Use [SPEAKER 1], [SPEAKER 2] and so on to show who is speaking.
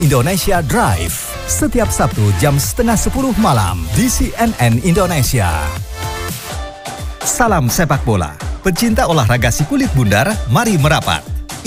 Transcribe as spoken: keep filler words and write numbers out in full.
[SPEAKER 1] Indonesia Drive setiap Sabtu jam setengah sepuluh malam di C N N Indonesia. Salam sepak bola, pecinta olahraga si kulit bundar, mari merapat.